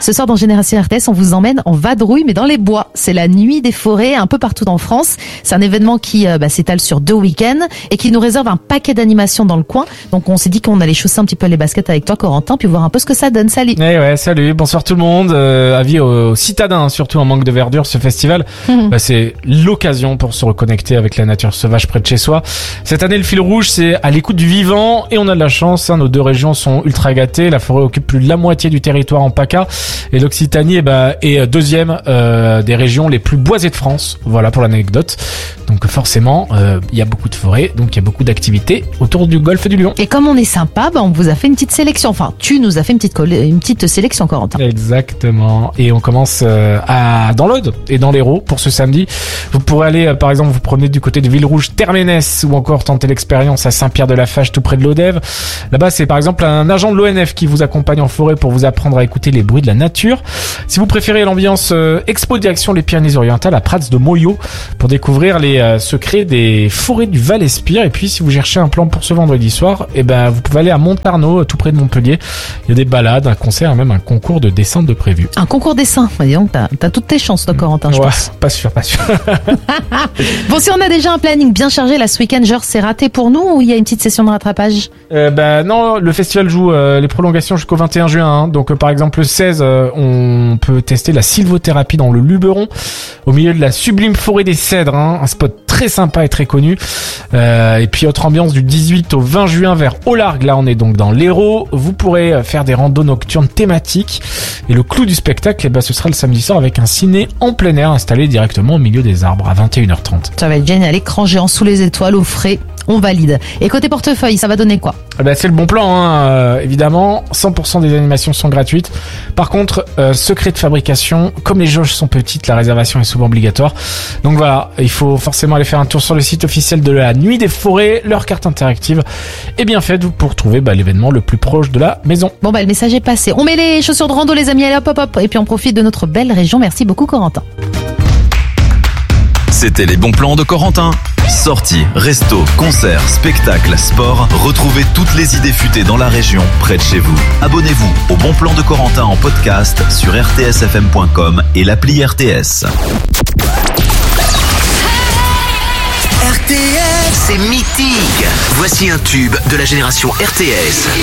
Ce soir dans Génération RTS, on vous emmène en vadrouille, mais dans les bois. C'est la nuit des forêts, un peu partout en France. C'est un événement qui s'étale sur 2 week-ends et qui nous réserve un paquet d'animations dans le coin. Donc on s'est dit qu'on allait chausser un petit peu les baskets avec toi, Corentin, puis voir un peu ce que ça donne. Salut. Salut, bonsoir tout le monde. Avis aux citadins, surtout en manque de verdure, ce festival, c'est l'occasion pour se reconnecter avec la nature sauvage près de chez soi. Cette année, le fil rouge, c'est à l'écoute du vivant et on a de la chance. Nos 2 régions sont ultra gâtées. La forêt occupe plus de la moitié du territoire en PACA et l'Occitanie est deuxième des régions les plus boisées de France. Voilà pour l'anecdote. Donc forcément, il y a beaucoup de forêts, donc il y a beaucoup d'activités autour du golfe du Lion. Et comme on est sympa, on vous a fait une petite sélection. Enfin, tu nous as fait une petite sélection, Corentin. Exactement. Et on commence dans l'Aude et dans l'Hérault pour ce samedi. Vous pourrez aller, par exemple, vous promener du côté de Villerouge-Terménès ou encore tenter l'expérience à Saint-Pierre-de-la-Fâche, tout près de l'Odève. Là-bas, c'est par exemple un agent de l'ONF qui vous accompagne en forêt pour vous apprendre à écouter les bruits de la nature. Si vous préférez l'ambiance expo direction les Pyrénées-Orientales à Prats de Moyo pour découvrir les secrets des forêts du Val-Espire. Et puis si vous cherchez un plan pour ce vendredi soir, vous pouvez aller à Montarnot, tout près de Montpellier. Il y a des balades, un concert, même un concours de dessin de prévu. Un concours dessin. Disons que t'as toutes tes chances, toi, Corentin, je pense. Pas sûr. Bon, si on a déjà un planning bien chargé là ce week-end, genre c'est raté pour nous ou il y a une petite session de rattrapage? Non, le festival joue les prolongations jusqu'au 21 juin. Donc par exemple le 16, on peut tester la sylvothérapie dans le Luberon, au milieu de la sublime forêt des Cèdres, un spot très sympa et très connu. Et puis autre ambiance du 18 au 20 juin vers Au-Largue. Là on est donc dans l'Hérault. Vous pourrez faire des randos nocturnes thématiques. Et le clou du spectacle, ce sera le samedi soir avec un ciné en plein air installé directement au milieu des arbres à 21h30. Ça va être génial, écran géant sous les étoiles au frais. On valide. Et côté portefeuille, ça va donner quoi? C'est le bon plan, évidemment. 100% des animations sont gratuites. Par contre, secret de fabrication, comme les jauges sont petites, la réservation est souvent obligatoire. Donc voilà, il faut forcément aller faire un tour sur le site officiel de la Nuit des Forêts. Leur carte interactive est bien faite pour trouver l'événement le plus proche de la maison. Bon le message est passé. On met les chaussures de rando, les amis, allez hop. Et puis on profite de notre belle région. Merci beaucoup, Corentin. C'était les bons plans de Corentin. Sorties, restos, concerts, spectacles, sport. Retrouvez toutes les idées futées dans la région, près de chez vous. Abonnez-vous au Bon Plan de Corentin en podcast sur rtsfm.com et l'appli RTS. RTS, c'est mythique. Voici un tube de la génération RTS.